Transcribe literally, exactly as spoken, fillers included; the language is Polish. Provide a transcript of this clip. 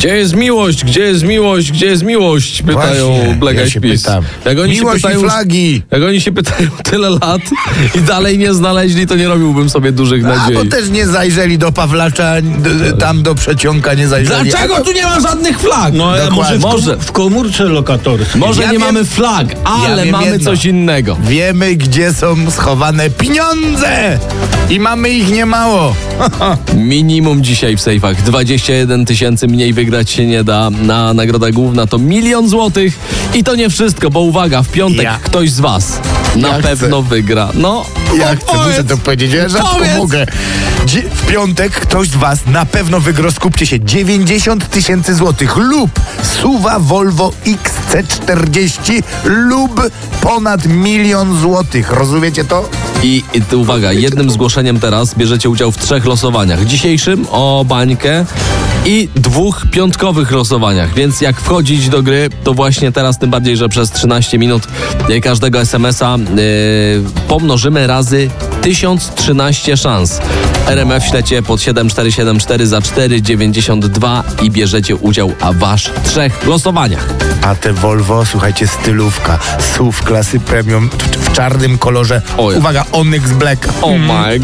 Gdzie jest miłość? Gdzie jest miłość? Gdzie jest miłość? Pytają Właśnie, Black ja Eyed się Peas. pytam. Jak oni Miłość się pytają, i flagi. Jak oni się pytają tyle lat i dalej nie znaleźli, to nie robiłbym sobie dużych A, nadziei. bo też nie zajrzeli do Pawlacza, d- d- tam do Przeciąka nie zajrzeli. Dlaczego tu nie ma żadnych flag? No ale może, Dokładnie. w, kom- w komórce lokatorskiej. Może Ja nie wiem- mamy flag, ale ja wiem mamy jedno. coś innego. Wiemy, gdzie są schowane pieniądze i mamy ich niemało. Minimum dzisiaj w sejfach. dwadzieścia jeden tysięcy mniej wygrać się nie da. Na nagroda główna to milion złotych. I to nie wszystko, bo uwaga, w piątek Ja. ktoś z was na Ja pewno wygra. No, Ja no chcę, powiedz. muszę to powiedzieć, ja rzadko Powiedz. mogę. Dzie- w piątek ktoś z was na pewno wygra, skupcie się, dziewięćdziesiąt tysięcy złotych lub Suwa Volvo X C czterdzieści lub ponad milion złotych. Rozumiecie to? I, i tu uwaga, jednym zgłoszeniem teraz bierzecie udział w trzech losowaniach. Dzisiejszym o bańkę i dwóch piątkowych losowaniach. Więc jak wchodzić do gry, to właśnie teraz, tym bardziej, że przez trzynaście minut e, każdego es em es a e, pomnożymy razy tysiąc trzynaście szans. R M F ślecie pod siedem cztery siedem cztery za cztery dziewięćdziesiąt dwa i bierzecie udział aż w trzech losowaniach. A te Volvo, słuchajcie, stylówka, S U V klasy premium w, w czarnym kolorze. Oj. Uwaga, Onyx Black. Oh my